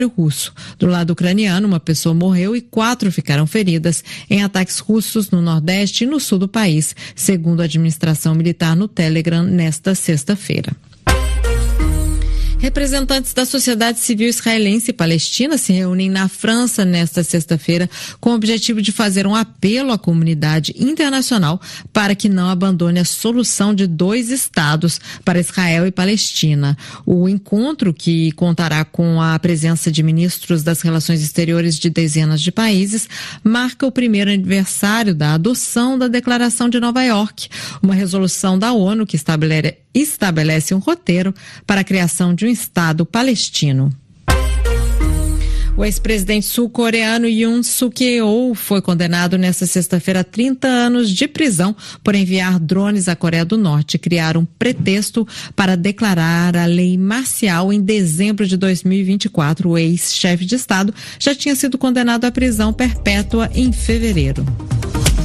russo. Do lado ucraniano, uma pessoa morreu e 4 ficaram feridas em ataques russos no Nordeste e no Sul do país, segundo a administração militar no Telegram nesta sexta-feira. Representantes da sociedade civil israelense e palestina se reúnem na França nesta sexta-feira com o objetivo de fazer um apelo à comunidade internacional para que não abandone a solução de 2 estados para Israel e Palestina. O encontro, que contará com a presença de ministros das relações exteriores de dezenas de países, marca o primeiro aniversário da adoção da Declaração de Nova York, uma resolução da ONU que estabelece um roteiro para a criação de um Estado palestino. O ex-presidente sul-coreano Yoon Suk-yeol foi condenado nesta sexta-feira a 30 anos de prisão por enviar drones à Coreia do Norte e criar um pretexto para declarar a lei marcial em dezembro de 2024. O ex-chefe de Estado já tinha sido condenado à prisão perpétua em fevereiro.